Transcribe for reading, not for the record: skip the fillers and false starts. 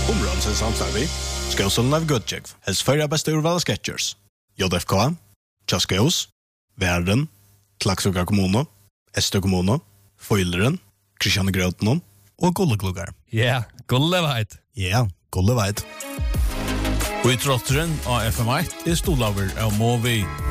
Områdens samstarvi. Skåsen av Gudjek. Helst förra bästa urval Sketchers. JFK. Tjaskaus. Värden. Klaxoga kommuno. Estö kommuno. Foileren. Kristiane Grötnon. Og Gullegluggar. Ja, Gulleveit. Ja, Gulleveit. Og i trotteren av FM1 stolarver av Movi.